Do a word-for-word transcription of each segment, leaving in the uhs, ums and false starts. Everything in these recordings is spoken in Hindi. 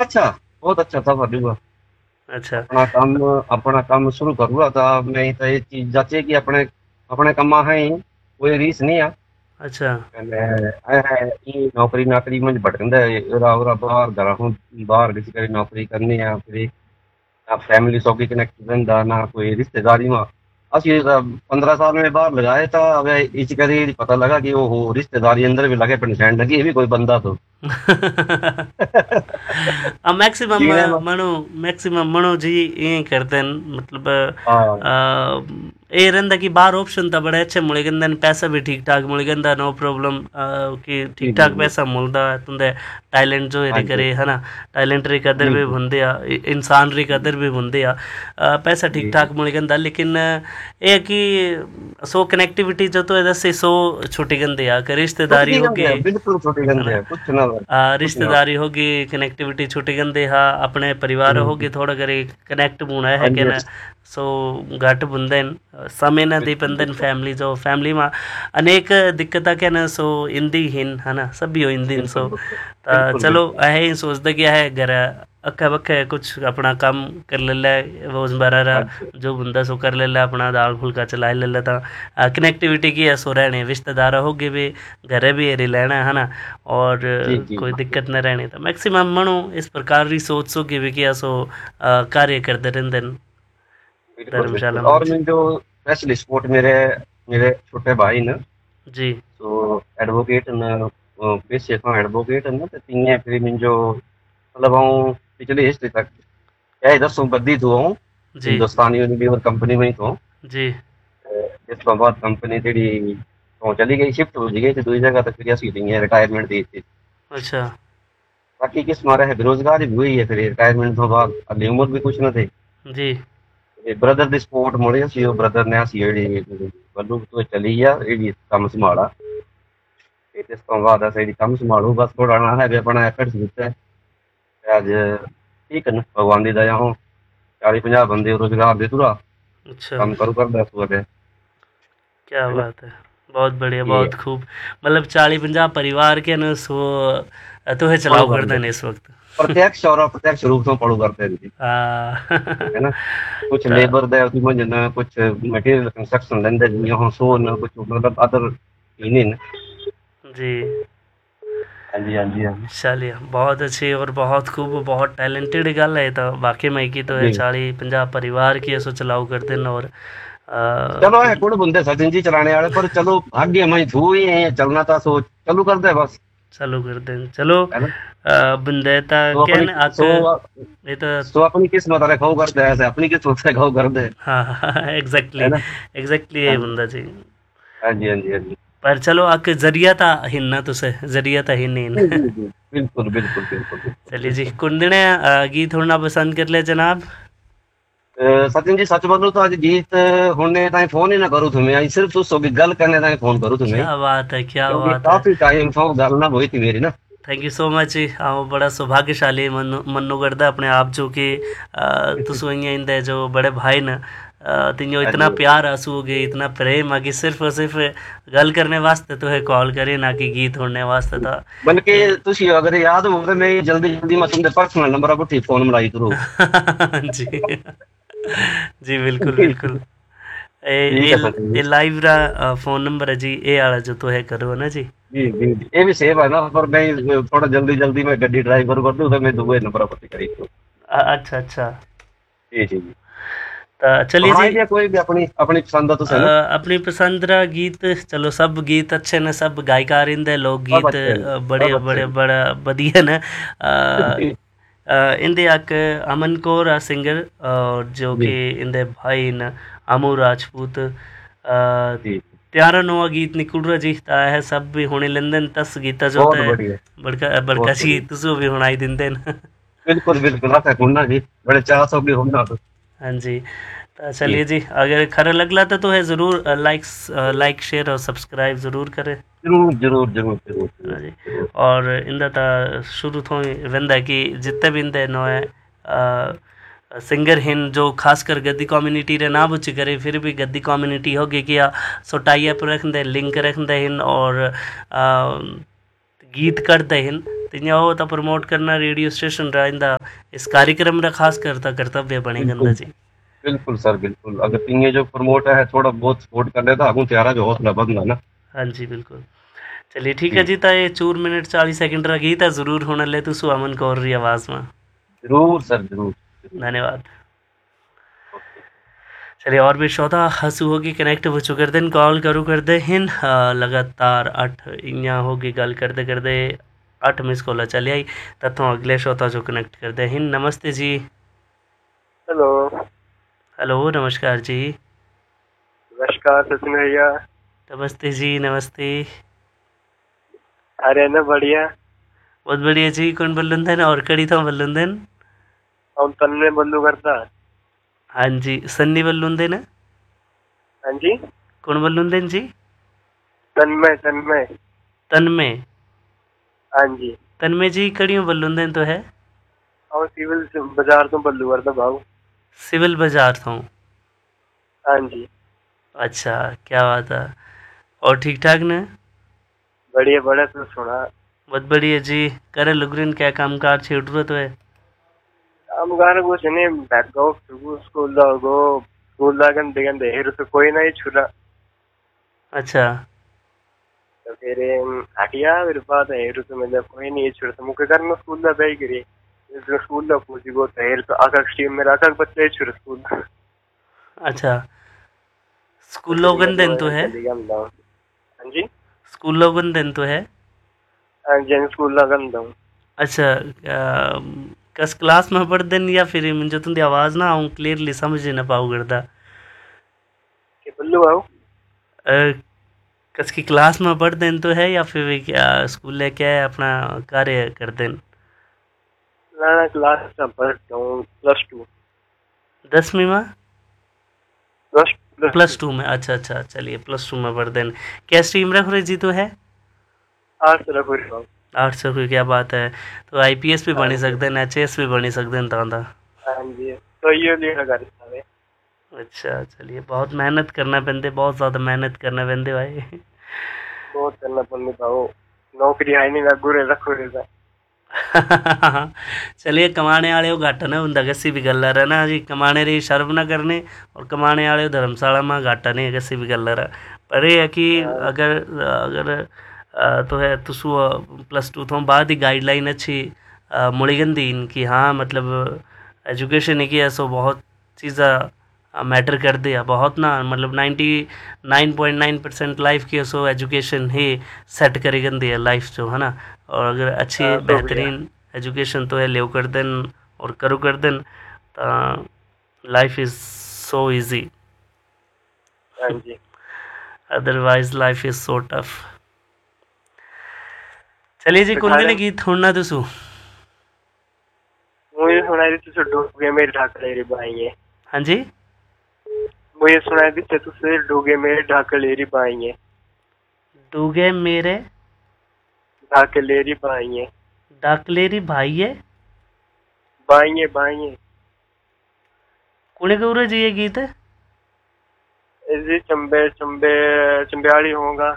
अच्छा, बहुत अच्छा सफर हुआ। अच्छा अपना काम अपना काम शुरू करूँगा तो मैं तो ये चीज़ जाचे कि अपने अपने कमा है ही कोई रीस नहीं है। अच्छा कने ऐ ई नौकरी नाकरी में भटकंदा है ओरा ओरा बाहर घर हूँ बाहर किसी करी नौकरी करनी है फिर ना फैमिली सौगी कनेक्ट रहिंदा ना कोई रिश्तेदारी में असि पंद्रह साल में बाहर लगाए था अब इच करी पता लगा कि वो रिश्तेदारी अंदर भी लगे पहचान लगी ये भी कोई बंदा तो अब मैक्सिमम जीने में माण्हू मैक्सिमम माण्हू जी ईअं ई करदा आहिनि मतिलबु हाँ अ, ਇਹ ਰਹਿੰਦਾ कि बाहर ऑप्शन ਤਾਂ बड़े अच्छे मिल ਜਾਂਦੇ ਨੇ पैसा भी ठीक ठाक मिल ਜਾਂਦਾ नो प्रॉब्लम कि जी ठीक जी ठाक जी पैसा मिलदा तुंदे ਟੈਲੈਂਟ ਜੋ ਇਹਦੀ हाँ जी ਕਰੇ ਹੈ ਨਾ ਟੈਲੈਂਟ ਦੀ ਕਦਰ जी ਵੀ जी ਹੁੰਦੇ ਆ ਇ- ਇਨਸਾਨ ਦੀ ਕਦਰ ਵੀ ਹੁੰਦੇ ਆ ਅ, ਪੈਸਾ ਠੀਕ जी ਠਾਕ ਮਿਲ ਜਾਂਦਾ ਲੇਕਿਨ ਇਹ ਹੈ कि सो कनेक्टिविटी जो तो दसे सो छुट्टी गंदे आ कि रिश्तेदारी छोटी गंदे होगी है बिल्कुल छोटी है गंदे ना है कुछ ना आ, कुछ ना रिश्तेदारी होगी कनेक्टिविटी छुट्टी गंदे हा अपने परिवार हम्म, होगी थोड़ा करे कनेक्ट बुना है हाँ कि जी न सो घट बुंदे समय न दी बिल्कुल पंदन बिल्कुल फैमिली जो फैमिली में अनेक दिक्कत के न सो इंदी हिन है ना सभी हो इंदी सो बिल्कुल बिल्कुल ता बिल्कुल चलो बिल्कुल ऐ ही सोचते क्या है घर अक्का बक्का कुछ अपना काम कर ले ले रोजमर्रा रा हाँ जी जो बंदा सो कर ले ले अपना दाल फुल्का चला ले ले ता कनेक्टिविटी की है सो रहने रिश्तेदार होगे भी घरे भी एरी लेना है ना और जी जी कोई दिक्कत न रहनी तो मैक्सिमम मनु इस प्रकार की सोच सो कि भी किया सो अ, कार्य करते रहते हैं बिल्कुल बिल्कुल धर्मशाला और मंच मैं जो स्पेशल स्पोर्ट मेरे मेरे छोटे भाई न जी तो एडवोकेट न पेशे खां एडवोकेट न त तीअं फिर मुंहिंजो मतिलबु आउं पिछली हिस्ट्री तक क्या दसो बदी थो आऊं जी हिंदुस्तानी यूनिलीवर कंपनी में ही थो जी जिस तो बाद कंपनी तेरी तो चली गई शिफ्ट हो गई थी दूसरी जगह तो फिर असली रिटायरमेंट दी थी अच्छा बाकी किस मारे है बेरोजगारी भी हुई है फिर रिटायरमेंट तो बाद अगली उम्र भी कुछ न थी जी ब्रदर ਦੀ ਸਪੋਰਟ ਮੁੜਿਆ ਸੀ ਉਹ ਬ੍ਰਦਰ ਨੇ ਅਸੀਂ ਜਿਹੜੀ ਵੱਲੂ ਤੋਂ ਚਲੀ ਆ ਇਹਦੀ ਕੰਮ ਸੰਭਾਲਾ ਤੇ ਇਸ ਤੋਂ ਬਾਅਦ ਅਸੀਂ ਇਹਦੀ ਕੰਮ ਸੰਭਾਲੂ ਬਸ ਥੋੜਾ ਨਾ ਹੈ ਵੀ ਆਪਣਾ ਐਫਰਟਸ ਦਿੱਤਾ ਤੇ ਅੱਜ ਠੀਕ ਹੈ ਨਾ ਭਗਵਾਨ ਦੀ ਦਇਆ ਹੋ ਚਾਲੀ ਪੰਜਾਹ ਬੰਦੇ ਰੋਜ਼ਗਾਰ ਦੇ ਤੁਰਾ अच्छा ਕੰਮ करू करदा सुबह क्या है ना बात है बहुत बढ़िया ये बहुत खूब मतलब चाली पंजाह परिवार के न सो तो है पढ़ू चलाओ कर करते दे हैं इस वक्त प्रत्यक्ष और अप्रत्यक्ष रूप से पढ़ू करते हैं जी हाँ है ना कुछ तो लेबर दे उसमें मंजन कुछ मटेरियल कंस्ट्रक्शन लेंदे जी यहाँ सोन कुछ मतलब अदर इन जी हाँ जी हाँ जी हाँ चलिए बहुत अच्छी और बहुत खूब बहुत टैलेंटेड गल है तो बाकी में की तो है जी चाली पंजाह परिवार की सो चलाओ करते हैं और अ, चलो है कुण बंदे सचिन जी चलाने वाले पर चलो भाग्य में थू ही है चलना था सो चलो कर दे बस चालू करते हैं चलो है ना अ, बंदे ता तो क्या अपनी न आक सो ये तो सो अपनी किस्मत अरे खाओ कर दे ऐसे अपनी किस्मत से खाओ कर दे हाँ हाँ है एग्जैक्टली ना एग्जैक्टली हाँ यही जी बंदा जी हाँ जी हाँ जी हाँ जी पर चलो आक जरिया था हिन्ना तुसे जरिया था हिन्नी जी जी जी बिल्कुल बिल्कुल बिल्कुल बिल्कुल चलिए जी बिल्कुल कुंदने अ, गीत होना पसंद कर ले जनाब अ, सचिन जी सच बोलूं तो आज गीत होने ताई फोन ही ना करूं तुम्हें आज सिर्फ उस गल करने ताई फोन करूं तुम्हें क्या बात है क्या क्योंकि बात है काफी टाइम तो गल ना हुई थी मेरी ना थैंक यू सो मच जी आओ बड़ा सौभाग्यशाली मन्नू मन्नू करदा अपने आप जो कि तुसो इयां इंदे जो बड़े भाई न अ, तिन्यो हाँ इतना जी प्यार आंसू हो गए इतना प्रेम आ कि सिर्फ और सिर्फ गल करने वास्ते तो है कॉल करे ना कि गीत होने वास्ते था बल्कि ये तुसी अगर याद हो तो मैं जल्दी जल्दी मैं तुमसे पर्सनल नंबर पर ठीक फोन मिलाई करूँ जी जी बिल्कुल बिल्कुल ए ठीक ए, है सचिन जी ए लाइव रा अ, फोन नंबर है जी ए वाला जो तो है करो ना जी जी जी जी ये भी सेव है ना पर मैं थोड़ा जल्दी जल्दी में गड्डी ड्राइव करूँ कर दूँ तो मैं दुबई नंबर पर करी करूँ अ, अच्छा अच्छा जी जी जी तो तो चलिए जी हाँ ये कोई भी अपनी अपनी पसंद है तो अ, है ना अपनी पसंद रा गीत चलो सब गीत अच्छे ने सब गायकार इंदे लोक सब गीत अच्छे हैं अ, बड़े सब अच्छे बड़े हैं बड़ा बदिया ने अ, जी अ, इंदे आक अमन कौर आ सिंगर और जो कि जी इंदे भाई न अमू राजपूत अ, जी त्यारा नौवा गीत निकल रहा जी ता है सब भी होने लेंदे न तस गीता जो बहुत है बढ़िया बड़का बड़का बहुत जी बढ़िया तुसो भी होनाई दिंदे न बिल्कुल बिल्कुल रखा कुंडा जी बड़े चाह सौ की होना तो हाँ जी तो जी चलिए जी अगर खरा लगला तो, तो है ज़रूर लाइक्स लाइक शेयर और सब्सक्राइब ज़रूर करें जरूर जरूर जरूर जरूर है ना जरूर जी जरूर और इंदा ता शुरू तो ही वेंदा है कि जितने भी इंदे नोए सिंगर हिन जो खासकर गद्दी कम्युनिटी रे ना बुझ करे फिर भी गद्दी कम्युनिटी हो गई कि सो टाई अप रखते लिंक रखते हिन और अ, गीत करते हिन तो इयां हो तो प्रमोट करना रेडियो स्टेशन रहा इंदा इस कार्यक्रम रा खास करता कर्तव्य बने गंदा बिल्कुल जी। बिल्कुल सर बिल्कुल अगर तीन जो प्रमोट है थोड़ा बहुत सपोर्ट कर लेता आगू त्यारा जो हौसला बंदा ना। हाँ जी बिल्कुल। चलिए ठीक है जी जी, तो ये चूर मिनट चालीस सेकंड रा गीत है जरूर होने ले तू सुमन कौर री आवाज में। जरूर सर जरूर जरूर। धन्यवाद। ओके चलिए और भी श्रोता हंसू होगी कनेक्ट हो चुके दिन कॉल करू कर दे हिन अ, लगातार अठ इयां होगी गल करते करते अठ मिस कॉल चली आई तथों अगले श्रोता जो कनेक्ट कर दे हिन। नमस्ते जी। हेलो हेलो नमस्कार जी। नमस्कार सचिन भैया। नमस्ते जी नमस्ते। अरे ना बढ़िया। बहुत बढ़िया जी। कौन बल्लुंदन और कड़ी था बल्लुंदन? हम तन्ने बल्लू करता। हाँ जी सन्नी बल्लुंदन। हाँ जी कौन बल्लुंदन जी? तन्मय तन्मय। तन्मय। हाँ जी तन्मय जी कड़ियों बल्लुंदन तो है। और सिविल से बाजार तो बल्लू करता भाऊ। सिविल बाजार था। हाँ जी अच्छा क्या बात है। और ठीक ठाक न? बढ़िया बड़ा तो सुना। बहुत बढ़िया जी। करे लुगरिन क्या काम कार छेड़ तो है। हम गाना कुछ नहीं बैठ गो स्कूल जाओ स्कूल लागन दिगन दे हिर तो कोई नहीं छुरा। अच्छा तो फिर हटिया फिर बात है हिर तो मतलब कोई नहीं छुरा तो मुझे करना स्कूल दा बैठ गई। स्कूल दा पूछी गो तो हिर तो आका स्ट्रीम में आका बच्चे छुरा स्कूल। अच्छा तो स्कूल फिर लोगन दिन तो मतलब है। चली गया हम। हाँ जी स्कूल लोगन दिन तो है। हाँ जी स्कूल लागन दो। अच्छा अ, कस क्लास में पढ़ दिन या फिर मुझे तुंदी आवाज़ ना आऊँ क्लियरली समझ ना पाऊँ करदा। के बल्लू आओ अ, कस की क्लास में पढ़ दिन तो है या फिर वे क्या स्कूल लेके आए अपना कार्य कर दिन। ना क्लास में पढ़ता हूँ प्लस टू। दसवीं में? Plus plus plus two to में। अच्छा अच्छा चलिए प्लस टू में पढ़ दिन। क्या स्ट्रीम रख रहे जी तो है? आर्ट्स रखो रे बाबू। आर्ट्स की क्या बात है। तो आईपीएस भी हाँ बनी जी सकते हैं एच एस भी बनी सकते हैं तांदा। हाँ जी तो ये लिखा करता है। अच्छा चलिए बहुत मेहनत करना पैंदे बहुत ज़्यादा मेहनत करना पैंदे भाई। बहुत करना पड़ने पाओ नौकरी है नहीं लगू रे रखो रे सा। चलिए कमाने वाले घट ने हुंदा किसी भी गल्ला रा ना जी कमाने री शर्म ना करने और कमाने वाले धर्मशाला में घाटा नहीं किसी भी गल्ला रा। पर यह है कि हाँ अगर अगर अ, तो है तुसु प्लस टू तो बाद ही गाइडलाइन अच्छी अ, मुड़ी गंदी इनकी हाँ मतलब एजुकेशन की है सो बहुत चीज़ा मैटर कर दिया बहुत ना मतलब ninety nine point nine percent life की सो एजुकेशन ही सेट करी गंदी है लाइफ जो है ना। और अगर अच्छी हाँ तो भैया बेहतरीन एजुकेशन तो है लेव कर देन और करो कर देन तो लाइफ इज़ सो इजी। हाँ जी otherwise life is so tough. चलिए जी कौन बिठाड़े ने गीत छोड़ना तुसु? मुझे सुनाई दी तुझे डूबे मेरे ढाकले री बाइये। हाँ जी मुझे सुनाई दी तुझे डूबे मेरे ढाकले री बाइये। डूगे मेरे ढाकले री बाइये डाकलेरी भाई है। बाइये बाइये। कुने गौरे जी ये गीत है? इसी चंबे चंबे चंबियाड़ी होगा।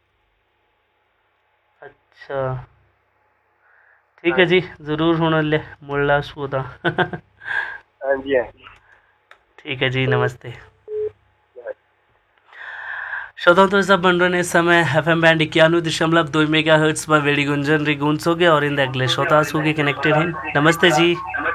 अच्छा ठीक है जी ज़रूर होना ले मुल्ला सूदा। हाँ जी हाँ जी ठीक है जी नमस्ते। श्रोताओं तो सब बन रहे इस समय एफ एम बैंड इक्यानवे दशमलव दो मेगा हर्ट्स पर वेड़ी गुंजन री गूंज हो गया और इन अगले श्रोता हो गए कनेक्टेड हैं। नमस्ते जी।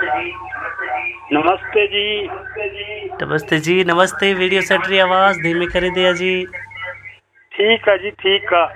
नमस्ते जी। नमस्ते जी नमस्ते। वीडियो सेट री आवाज़ धीमी कर दिया जी। ठीक है जी ठीक है।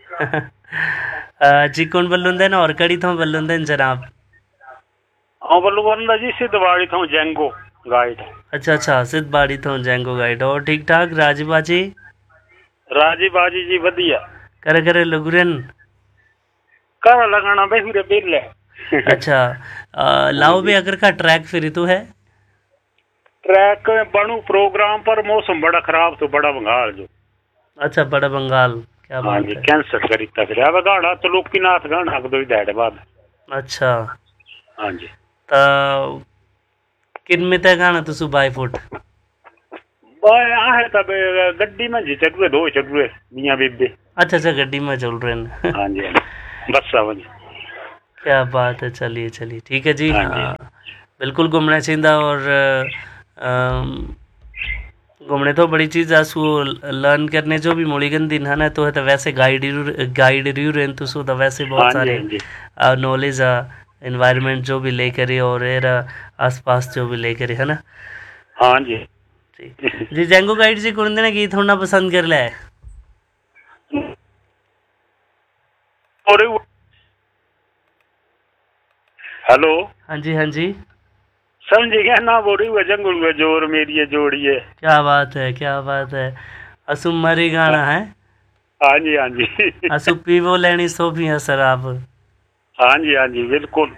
अ, जी कौन बल्लुंदन और कड़ी थो बल्लुंदन जनाब? हाँ बल्लू बंदा जी सिद्धवाड़ी था जेंगो गाइड। अच्छा अच्छा सिद्ध बाड़ी थो जैंगो गाइड और ठीक ठाक राजी बाजी? राजी बाजी जी वधिया। करे करे लुगरन कर लगाना बे फिर बिल है। अच्छा अ, लाओ भी अगर का ट्रैक फिर तो है। ट्रैक बनू प्रोग्राम पर मौसम बड़ा खराब तो बड़ा बंगाल जो। अच्छा बड़ा बंगाल क्या हाँ बात जी है। कैंसर करीता फिर अब गाड़ा तो लोकीनाथ गाना दो ही बाद। अच्छा हाँ जी तो किन में तय गाना तुसु बाई फुट? बाय आहे तब गड्डी में जी चढ़ुए दो चढ़ुए मियां बीबी। अच्छा अच्छा गड्डी में चल रहे हैं। हाँ जी हाँ जी बस समझ। क्या बात है। चलिए चलिए ठीक है जी हाँ जी हाँ बिल्कुल घूमना चाहिए। और घूमने तो बड़ी चीज़ आसू लर्न करने जो भी मोलिगन दिन है ना, तो है तो वैसे गाइड गाइड रिव्यू रहन तो सो तो वैसे बहुत हाँ जी सारे हाँ जी नॉलेज आ एनवायरनमेंट जो भी ले करे और एरा आसपास जो भी ले करे है ना। हाँ जी जी जी जैंगो गाइड जी कौन देना गीत होना पसंद कर ले। और हेलो हाँ जी हाँ जी समझ गया ना, बोल रही जंगल में जोर मेरी जोड़िए। क्या बात है क्या बात है। असु मरी गाना है। हाँ जी हाँ जी असु पीवो लेनी सोफिया शराब। हाँ जी हाँ जी बिल्कुल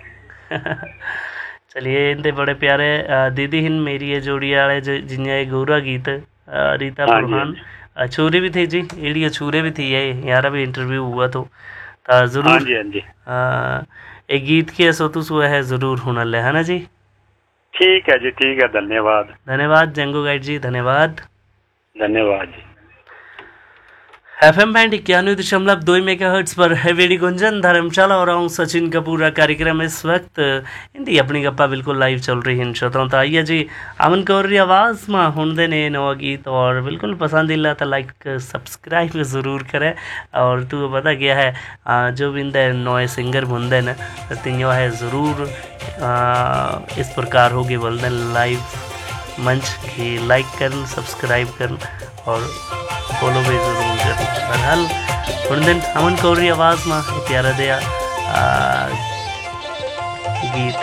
चलिए इनते बड़े प्यारे अ, दीदी हिन मेरी ये जोड़ी वाले जिन्हें ये गौरा गीत अ, रीता हाँ जी, बुरहान छूरे भी थे जी, एड़ियो छूरे भी थी ये यारा भी इंटरव्यू हुआ तो ता हाँ ज़रूर जी हाँ जी अ, एक गीत के सोतु सुआ है ज़रूर होना ले है ना जी। ठीक है जी ठीक है, धन्यवाद धन्यवाद जंगो गाइड जी, धन्यवाद धन्यवाद जी। एफ एम बैंड इक्यानवे दशमलव दो मेगा हर्ट्स पर हैवेडी गुंजन धर्मशाला और आऊँ सचिन का पूरा कार्यक्रम इस वक्त हिंदी अपनी गप्पा बिल्कुल लाइव चल रही है श्रोताओं। तो आइए जी अमन कौर री आवाज़ में हुन देने नवा गीत और बिल्कुल पसंद इला तो लाइक सब्सक्राइब ज़रूर करें। और तू पता क्या है आ, जो भी इंदे नए सिंगर बुनते न तियो है ज़रूर आ, इस प्रकार होगी बोलते लाइव मंच की लाइक करन सब्सक्राइब करन और फॉलो भी ज़रूर करें। बहरहाल थोड़े दिन अमन कौर री आवाज़ में प्यारा दिया गीत